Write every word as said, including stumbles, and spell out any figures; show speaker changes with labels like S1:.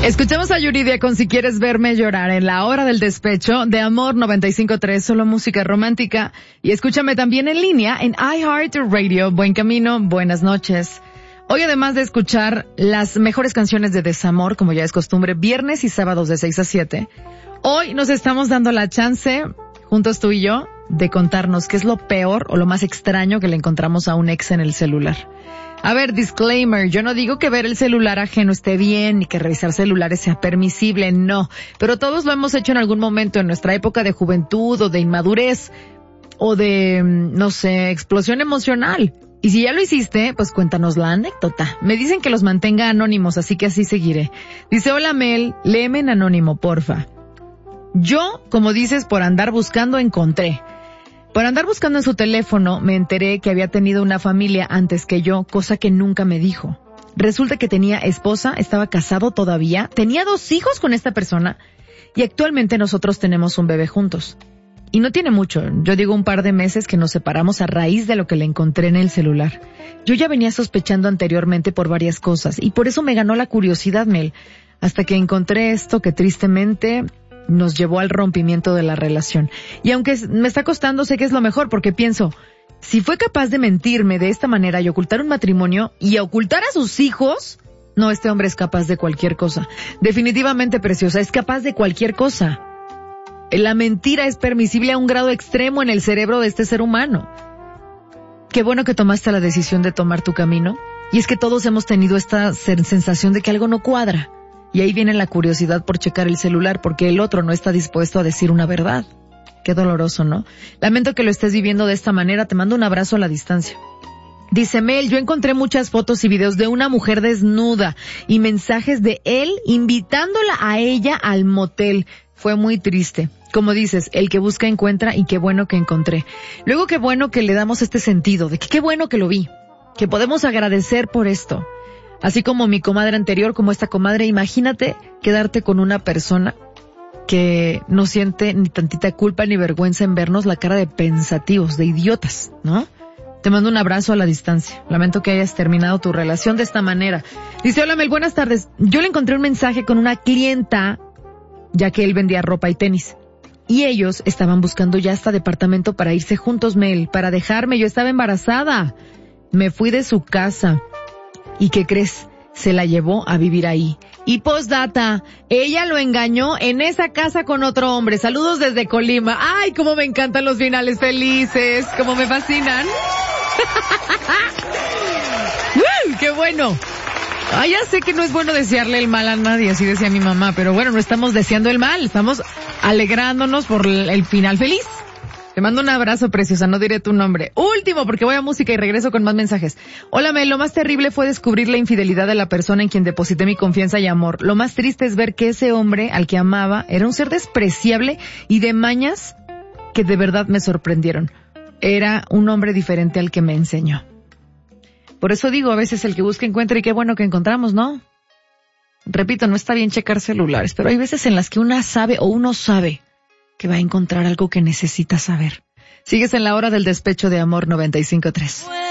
S1: Escuchamos a Yuridia con Si Quieres Verme Llorar en la hora del despecho de Amor noventa y cinco punto tres, solo música romántica. Y escúchame también en línea en iHeartRadio. Buen camino, buenas noches. Hoy, además de escuchar las mejores canciones de desamor, como ya es costumbre, viernes y sábados de seis a siete, hoy nos estamos dando la chance, juntos tú y yo, de contarnos qué es lo peor o lo más extraño que le encontramos a un ex en el celular. A ver, disclaimer, yo no digo que ver el celular ajeno esté bien ni que revisar celulares sea permisible, no. Pero todos lo hemos hecho en algún momento en nuestra época de juventud o de inmadurez o de, no sé, explosión emocional. Y si ya lo hiciste, pues cuéntanos la anécdota. Me dicen que los mantenga anónimos, así que así seguiré. Dice, hola Mel, léeme en anónimo, porfa. Yo, como dices, por andar buscando encontré. Por andar buscando en su teléfono, me enteré que había tenido una familia antes que yo, cosa que nunca me dijo. Resulta que tenía esposa, estaba casado todavía, tenía dos hijos con esta persona y actualmente nosotros tenemos un bebé juntos. Y no tiene mucho, yo digo un par de meses que nos separamos a raíz de lo que le encontré en el celular. Yo ya venía sospechando anteriormente por varias cosas y por eso me ganó la curiosidad, Mel, hasta que encontré esto que tristemente nos llevó al rompimiento de la relación. Y aunque me está costando, sé que es lo mejor, porque pienso, si fue capaz de mentirme de esta manera y ocultar un matrimonio y ocultar a sus hijos, no, este hombre es capaz de cualquier cosa. Definitivamente, preciosa, es capaz de cualquier cosa. La mentira es permisible a un grado extremo en el cerebro de este ser humano. Qué bueno que tomaste la decisión de tomar tu camino. Y es que todos hemos tenido esta sensación de que algo no cuadra. Y ahí viene la curiosidad por checar el celular porque el otro no está dispuesto a decir una verdad. Qué doloroso, ¿no? Lamento que lo estés viviendo de esta manera. Te mando un abrazo a la distancia. Dice Mel, yo encontré muchas fotos y videos de una mujer desnuda y mensajes de él invitándola a ella al motel. Fue muy triste. Como dices, el que busca encuentra y qué bueno que encontré. Luego qué bueno que le damos este sentido de que qué bueno que lo vi. Que podemos agradecer por esto. Así como mi comadre anterior, como esta comadre, imagínate quedarte con una persona que no siente ni tantita culpa ni vergüenza en vernos la cara de pensativos, de idiotas, ¿no? Te mando un abrazo a la distancia. Lamento que hayas terminado tu relación de esta manera. Dice, hola Mel, buenas tardes. Yo le encontré un mensaje con una clienta, ya que él vendía ropa y tenis. Y ellos estaban buscando ya hasta departamento para irse juntos, Mel, para dejarme. Yo estaba embarazada. Me fui de su casa. ¿Y qué crees? Se la llevó a vivir ahí. Y postdata, ella lo engañó en esa casa con otro hombre. Saludos desde Colima. ¡Ay, cómo me encantan los finales felices! ¡Cómo me fascinan! ¡Uh, qué bueno! Ay, ya sé que no es bueno desearle el mal a nadie, así decía mi mamá. Pero bueno, no estamos deseando el mal. Estamos alegrándonos por el final feliz. Te mando un abrazo, preciosa, no diré tu nombre. Último, porque voy a música y regreso con más mensajes. Hola, Mel, lo más terrible fue descubrir la infidelidad de la persona en quien deposité mi confianza y amor. Lo más triste es ver que ese hombre al que amaba era un ser despreciable y de mañas que de verdad me sorprendieron. Era un hombre diferente al que me enseñó. Por eso digo, a veces el que busca encuentra y qué bueno que encontramos, ¿no? Repito, no está bien checar celulares, pero hay veces en las que una sabe o uno sabe que va a encontrar algo que necesita saber. Sigues en la hora del despecho de Amor noventa y cinco punto tres.